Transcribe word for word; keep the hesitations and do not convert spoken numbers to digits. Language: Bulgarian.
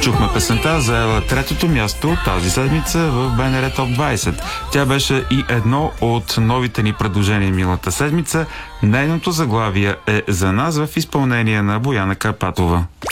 Чухме песента, заела третото място тази седмица в БНР Топ двайсет. Тя беше и едно от новите ни предложения миналата седмица. Нейното заглавие е "За нас" в изпълнение на Бояна Карпатова.